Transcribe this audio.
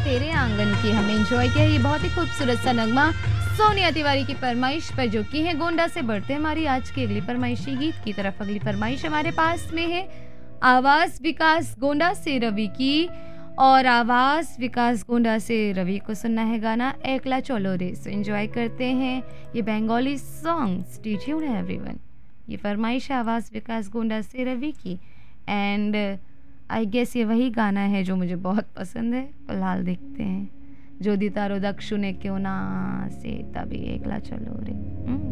तेरे आंगन की हमने एंजॉय किया। ये बहुत ही खूबसूरत सा नगमा सोनिया तिवारी की फरमाइश पर जो की है। गोंडा से बढ़ते हमारी आज की अगली फरमाइशी गीत की तरफ। अगली फरमाइश हमारे पास में है आवाज विकास गोंडा से रवि की, और आवाज विकास गोंडा से रवि को सुनना है गाना एकला चलो रे। सो एंजॉय करते हैं ये Bengali song. Stay tuned everyone. ये फरमाइश है आवाज विकास गोंडा से रवि की, एंड आई गेस ये वही गाना है जो मुझे बहुत पसंद है। फिलहाल देखते हैं जो दी तारो दक्षु ने क्यों ना से तभी एकला चलो रे।